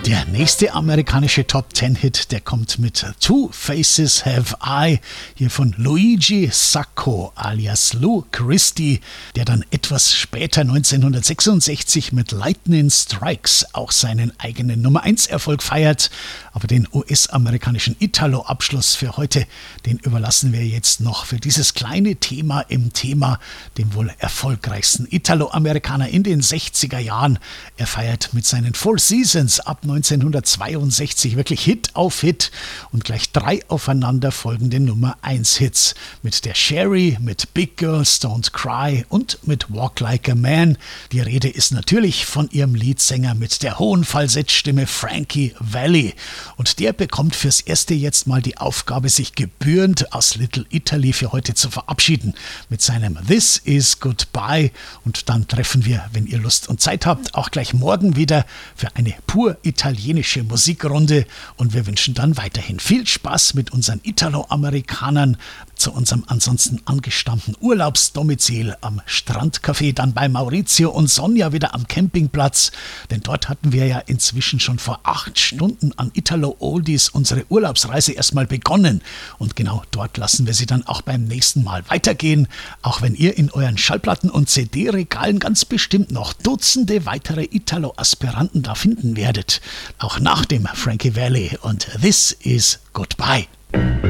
Der nächste amerikanische Top-10-Hit, der kommt mit Two Faces Have I, hier von Luigi Sacco alias Lou Christie, der dann etwas später 1966 mit Lightning Strikes auch seinen eigenen Nummer-1-Erfolg feiert. Aber den US-amerikanischen Italo-Abschluss für heute, den überlassen wir jetzt noch für dieses kleine Thema im Thema, dem wohl erfolgreichsten Italo-Amerikaner in den 60er Jahren. Er feiert mit seinen Four Seasons ab 1962 wirklich Hit auf Hit und gleich 3 aufeinanderfolgende Nummer-1-Hits mit der Sherry, mit Big Girls Don't Cry und mit Walk Like a Man. Die Rede ist natürlich von ihrem Leadsänger mit der hohen Falsettstimme Frankie Valli. Und der bekommt fürs Erste jetzt mal die Aufgabe, sich gebührend aus Little Italy für heute zu verabschieden mit seinem This Is Goodbye. Und dann treffen wir, wenn ihr Lust und Zeit habt, auch gleich morgen wieder für eine pur italienische Musikrunde. Und wir wünschen dann weiterhin viel Spaß mit unseren Italo-Amerikanern zu unserem ansonsten angestammten Urlaubsdomizil am Strandcafé, dann bei Maurizio und Sonja wieder am Campingplatz, denn dort hatten wir ja inzwischen schon vor 8 Stunden an Italo-Oldies unsere Urlaubsreise erstmal begonnen und genau dort lassen wir sie dann auch beim nächsten Mal weitergehen, auch wenn ihr in euren Schallplatten- und CD-Regalen ganz bestimmt noch Dutzende weitere Italo-Aspiranten da finden werdet, auch nach dem Frankie Valli und This Is Goodbye.